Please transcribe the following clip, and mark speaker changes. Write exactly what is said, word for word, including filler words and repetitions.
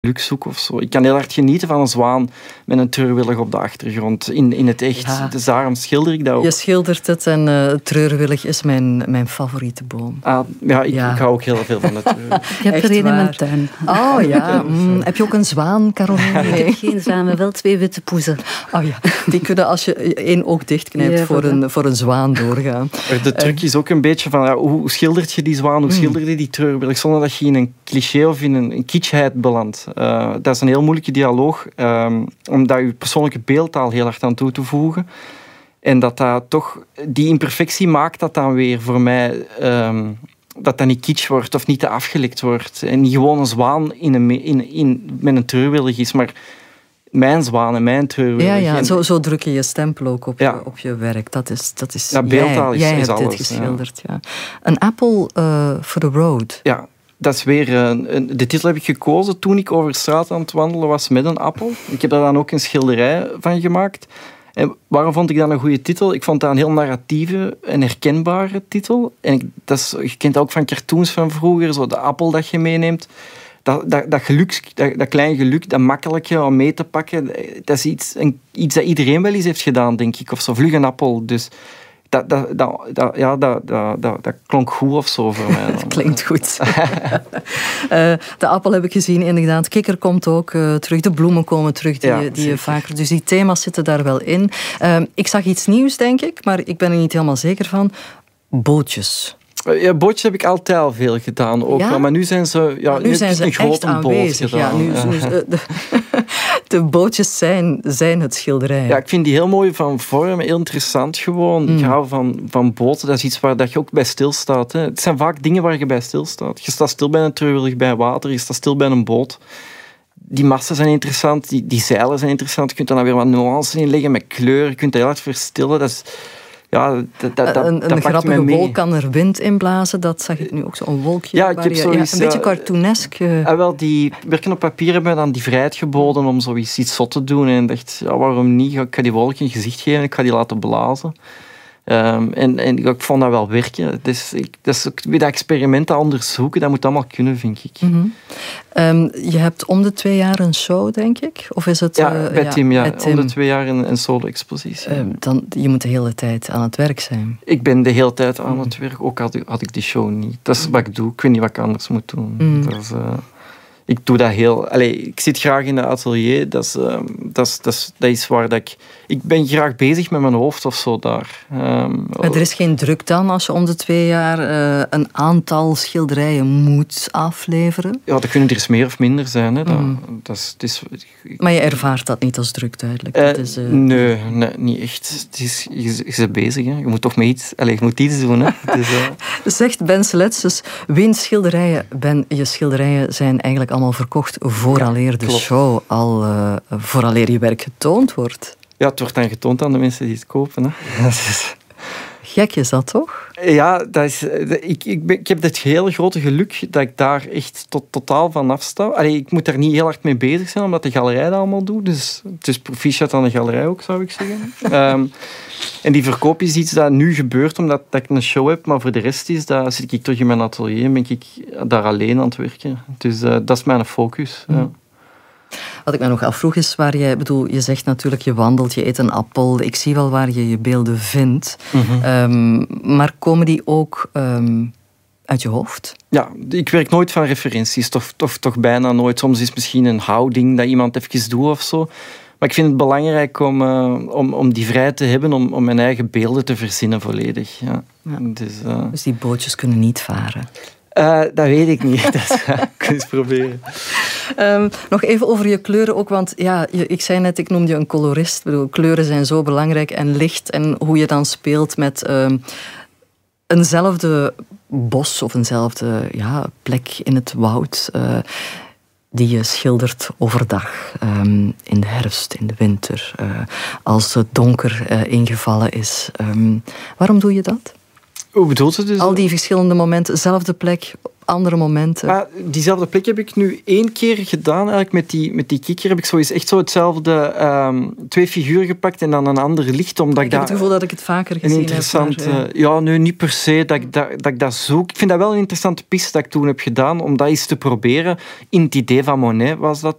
Speaker 1: geluk zoek of zo. Ik kan heel hard genieten van een zwaan met een treurwillig op de achtergrond. In, in het echt. Ja. Dus daarom schilder ik dat ook.
Speaker 2: Je schildert het en uh, treurwillig is mijn, mijn favoriete boom.
Speaker 1: Ah, ja, ik, ja, ik hou ook heel veel van de treurwillig.
Speaker 3: Ik heb echt er een in mijn tuin.
Speaker 2: Oh ja. Mm, heb je ook een zwaan, Caroline?
Speaker 3: Nee, ik heb geen zwaan, maar wel twee witte poezen.
Speaker 2: Oh ja, die kunnen als je één oog dichtknijpt ja, voor, een, voor een zwaan doorgaan.
Speaker 1: Maar de truc is ook een beetje van, ja, hoe schildert je die zwaan, hoe schilder je die treurwillig, zonder dat je in een cliché of in een, een kitschheid belandt. Uh, dat is een heel moeilijke dialoog, um, omdat je persoonlijke beeldtaal heel hard aan toe te voegen. En dat dat toch, die imperfectie maakt dat dan weer voor mij, um, dat dat niet kitsch wordt of niet te afgelikt wordt. En niet gewoon een zwaan in een, in, in, met een treurwillig is, maar mijn zwaan en mijn treurwillig.
Speaker 2: Ja, ja, zo, zo druk je je stempel ook op,
Speaker 1: ja.
Speaker 2: je, op je werk. Dat is, dat is
Speaker 1: ja, beeldtaal
Speaker 2: jij,
Speaker 1: is,
Speaker 2: jij
Speaker 1: is
Speaker 2: hebt
Speaker 1: alles,
Speaker 2: dit geschilderd. Ja. Ja. Een apple uh, for the road.
Speaker 1: Ja, dat is weer een, een, de titel heb ik gekozen toen ik over straat aan het wandelen was met een appel. Ik heb daar dan ook een schilderij van gemaakt. En waarom vond ik dat een goede titel? Ik vond dat een heel narratieve en herkenbare titel. En ik, dat is, je kent dat ook van cartoons van vroeger, zo de appel dat je meeneemt. Dat, dat, dat geluk, dat, dat klein geluk, dat makkelijke om mee te pakken, dat is iets, een, iets dat iedereen wel eens heeft gedaan, denk ik. Of zo, vlug een appel. Dus dat, dat, dat, dat, ja, dat, dat, dat, dat klonk goed of zo voor mij.
Speaker 2: Dat klinkt goed. uh, de appel heb ik gezien, inderdaad. Kikker komt ook uh, terug, de bloemen komen terug, die, ja, die je vaker... Dus die thema's zitten daar wel in. Uh, ik zag iets nieuws, denk ik, maar ik ben er niet helemaal zeker van. Bootjes.
Speaker 1: Ja, bootjes heb ik altijd al veel gedaan. Ook,
Speaker 2: ja?
Speaker 1: Maar nu zijn ze, ja,
Speaker 2: nu
Speaker 1: nu
Speaker 2: zijn ze
Speaker 1: een grote
Speaker 2: echt aanwezig.
Speaker 1: boot gedaan.
Speaker 2: Ja, nu, nu, de, de bootjes zijn, zijn het schilderij.
Speaker 1: Ja, ik vind die heel mooi van vorm, heel interessant gewoon. Mm. Ik hou van, van boten, dat is iets waar dat je ook bij stilstaat. Hè. Het zijn vaak dingen waar je bij stilstaat. Je staat stil bij een treurwillig bij water, je staat stil bij een boot. Die massen zijn interessant, die, die zeilen zijn interessant. Je kunt er dan weer wat nuances in leggen met kleur. Je kunt dat heel hard verstillen. Dat is... Ja, dat, dat, dat,
Speaker 2: een
Speaker 1: dat
Speaker 2: een grappige
Speaker 1: wolk
Speaker 2: kan er wind inblazen. Dat zag ik nu ook zo. Een wolkje.
Speaker 1: Ja, ik heb
Speaker 2: je,
Speaker 1: zoiets,
Speaker 2: ja, een beetje cartoonesk. Uh...
Speaker 1: Ah, wel, die werken op papier hebben dan die vrijheid geboden om zoiets iets zot te doen. En dacht, ja, waarom niet? Ik ga die wolk een gezicht geven. Ik ga die laten blazen. Um, en, en ik vond dat wel werken. Dus ik, dat is ook weer dat experiment, dat onderzoeken, dat moet allemaal kunnen, vind ik.
Speaker 2: Mm-hmm. Um, je hebt om de twee jaar een show, denk ik? Of is het...
Speaker 1: Ja,
Speaker 2: uh,
Speaker 1: bij
Speaker 2: ja,
Speaker 1: Tim, ja.
Speaker 2: Bij Tim.
Speaker 1: Om de twee jaar een, een solo-expositie.
Speaker 2: Uh, dan, je moet de hele tijd aan het werk zijn.
Speaker 1: Ik ben de hele tijd aan het werk, ook had ik, had ik die show niet. Dat is wat ik doe. Ik weet niet wat ik anders moet doen. Mm. Dat is... Uh, Ik doe dat heel... Allez, ik zit graag in het atelier. Dat is, uh, dat is, dat is, dat is waar dat ik... Ik ben graag bezig met mijn hoofd of zo daar. Um,
Speaker 2: maar er is geen druk dan als je om de twee jaar uh, een aantal schilderijen moet afleveren?
Speaker 1: Ja, dat kunnen er eens meer of minder zijn. Hè. Dat, mm. dat is, het is, ik,
Speaker 2: maar je ervaart dat niet als druk, duidelijk?
Speaker 1: Uh,
Speaker 2: dat is, uh...
Speaker 1: nee, nee, niet echt. Het is, je, je bent bezig. Hè. Je moet toch met iets... Allez, je moet iets doen. Hè. Dus, uh...
Speaker 2: Zegt Ben Selets, wiens schilderijen, Ben, je schilderijen zijn eigenlijk allemaal verkocht vooraleer de
Speaker 1: klopt.
Speaker 2: show al uh, vooraleer je werk getoond wordt.
Speaker 1: Ja, het wordt dan getoond aan de mensen die het kopen. Hè.
Speaker 2: Gek is dat toch?
Speaker 1: Ja, dat is, ik, ik, ben, ik heb het hele grote geluk dat ik daar echt tot, totaal van afsta. Allee, ik moet daar niet heel hard mee bezig zijn, omdat de galerij dat allemaal doet. Dus het is proficiat aan de galerij ook, zou ik zeggen. um, en die verkoop is iets dat nu gebeurt, omdat dat ik een show heb. Maar voor de rest is dat, zit ik terug in mijn atelier en ben ik daar alleen aan het werken. Dus uh, dat is mijn focus. Mm. Ja.
Speaker 2: Wat ik me nog afvroeg is waar jij... bedoel, je zegt natuurlijk, je wandelt, je eet een appel. Ik zie wel waar je je beelden vindt. Mm-hmm. Um, maar komen die ook um, uit je hoofd?
Speaker 1: Ja, ik werk nooit van referenties. Toch, toch, toch bijna nooit. Soms is het misschien een houding dat iemand even doet of zo. Maar ik vind het belangrijk om, uh, om, om die vrijheid te hebben om, om mijn eigen beelden te verzinnen volledig. Ja.
Speaker 2: Ja.
Speaker 1: Dus, uh...
Speaker 2: dus die bootjes kunnen niet varen?
Speaker 1: Uh, dat weet ik niet. Dat ga ik eens proberen.
Speaker 2: Um, nog even over je kleuren ook, want ja, je, ik zei net, ik noemde je een colorist. Ik bedoel, kleuren zijn zo belangrijk en licht en hoe je dan speelt met um, eenzelfde bos of eenzelfde ja, plek in het woud uh, die je schildert overdag, um, in de herfst, in de winter, uh, als het donker uh, ingevallen is. Um, waarom doe je dat?
Speaker 1: Hoe bedoelt je dus?
Speaker 2: Al die verschillende momenten, dezelfde plek, andere momenten.
Speaker 1: Ah, diezelfde plek heb ik nu één keer gedaan. Eigenlijk met die, met die kikker heb ik zo eens echt zo hetzelfde... Um, twee figuren gepakt en dan een ander licht. Omdat
Speaker 2: ik heb het gevoel dat ik het vaker gezien
Speaker 1: een interessant,
Speaker 2: heb. Maar,
Speaker 1: uh, ja, nee, niet per se dat ik dat, dat ik dat zoek. Ik vind dat wel een interessante piste dat ik toen heb gedaan. Om dat eens te proberen. In het idee van Monet was dat